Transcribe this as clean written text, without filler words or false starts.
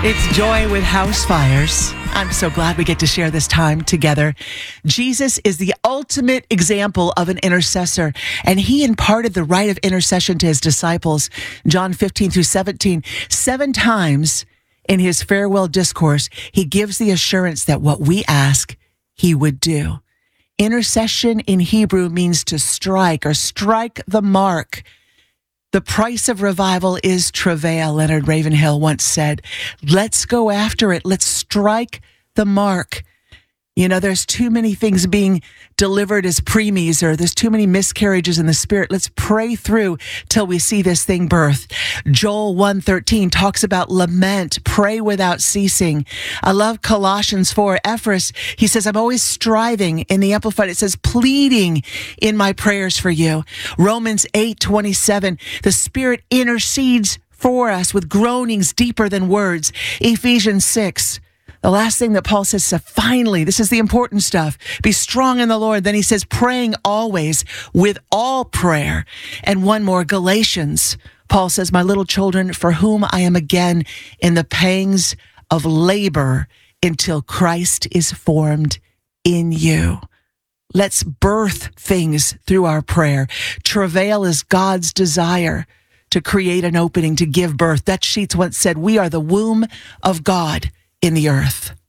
It's Joy with House Fires. I'm so glad we get to share this time together. Jesus is the ultimate example of an intercessor, and he imparted the right of intercession to his disciples. John 15 through 17, 7 times in his farewell discourse, he gives the assurance that what we ask, he would do. Intercession in Hebrew means to strike or strike the mark. The price of revival is travail, Leonard Ravenhill once said. Let's go after it. Let's strike the mark. You know, there's too many things being delivered as preemies, or there's too many miscarriages in the spirit. Let's pray through till we see this thing birthed. Joel 1:13 talks about lament, pray without ceasing. I love Colossians 4. Ephraim, he says, I'm always striving. In the Amplified, it says, pleading in my prayers for you. Romans 8:27, the Spirit intercedes for us with groanings deeper than words. Ephesians 6. The last thing that Paul says, finally, this is the important stuff. Be strong in the Lord. Then he says, praying always with all prayer. And one more, Galatians. Paul says, my little children, for whom I am again in the pangs of labor until Christ is formed in you. Let's birth things through our prayer. Travail is God's desire to create an opening, to give birth. Dutch Sheets once said, we are the womb of God in the earth.